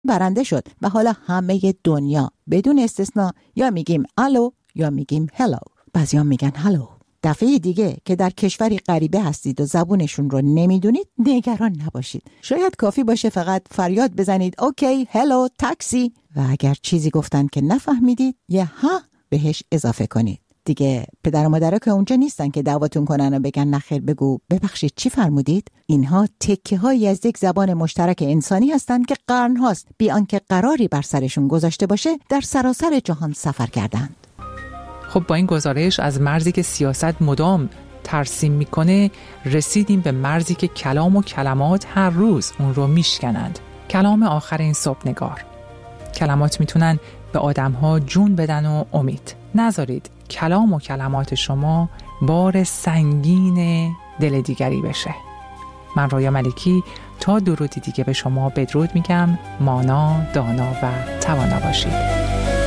برنده شد و حالا همه دنیا بدون استثنا یا میگیم الو یا میگیم هلو. بعضیا میگن هلو. دفعه دیگه که در کشوری غریبه هستید و زبونشون رو نمیدونید نگران نباشید. شاید کافی باشه فقط فریاد بزنید اوکی، هلو، تاکسی، و اگر چیزی گفتن که نفهمیدید یه ها بهش اضافه کنید. دیگه پدر و مادرها که اونجا نیستن که دعواتون کنن و بگن نخیر بگو ببخشید چی فرمودید. اینها تکه هایی از یک زبان مشترک انسانی هستند که قرن هاست بی آنکه قراری بر سرشون گذاشته باشه در سراسر جهان سفر کردند. خب با این گزارش از مرزی که سیاست مدام ترسیم میکنه رسیدیم به مرزی که کلام و کلمات هر روز اون رو میشکنند. کلام آخر این صبح نگار. کلمات میتونن به آدمها جون بدن و امید. نذارید کلام و کلمات شما بار سنگین دل دیگری بشه. من رویا ملکی تا درودی دیگه به شما بدرود میگم. مانا، دانا و توانا باشید.